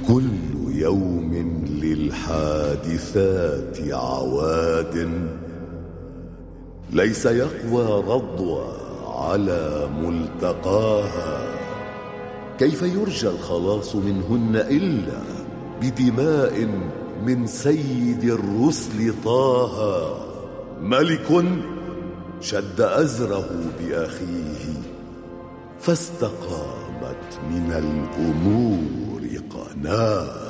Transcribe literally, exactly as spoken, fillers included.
كل يوم للحادثات عواد، ليس يقوى رضوى على ملتقاها. كيف يرجى الخلاص منهن إلا بدماء من سيد الرسل طه؟ ملك شد أزره بأخيه فاستقامت من الأمور قناه.